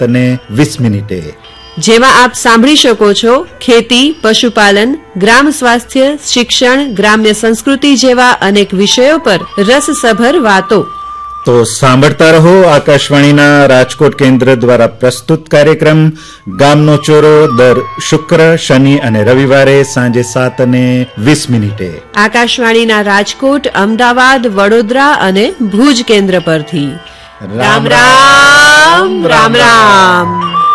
7:20 જેમાં આપ સાંભળી શકો છો ખેતી, પશુપાલન, ગ્રામ સ્વાસ્થ્ય, શિક્ષણ, ગ્રામ્ય સંસ્કૃતિ જેવા અનેક વિષયો પર રસસભર વાતો. તો સાંભળતા રહો આકાશવાણીના રાજકોટ કેન્દ્ર દ્વારા પ્રસ્તુત કાર્યક્રમ ગામનો ચોરો દર શુક્ર, શનિ અને રવિવારે સાંજે 7:20. આકાશવાણીના રાજકોટ, અમદાવાદ, વડોદરા અને ભુજ કેન્દ્ર પરથી. રામ રામ રામ રામ.